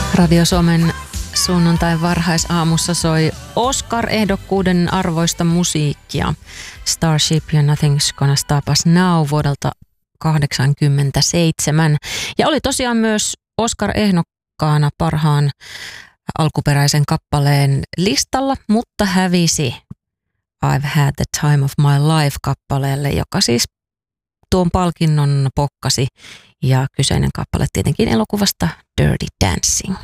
Radio Suomen sunnuntain varhaisaamussa soi Oscar-ehdokkuuden arvoista musiikkia. Starship ja Nothing's Gonna Stop Us Now vuodelta 1987. Ja oli tosiaan myös Oscar-ehdokkaana parhaan alkuperäisen kappaleen listalla, mutta hävisi I've Had the Time of My Life -kappaleelle, joka siis tuon palkinnon pokkasi. Ja kyseinen kappale tietenkin elokuvasta Dirty Dancing.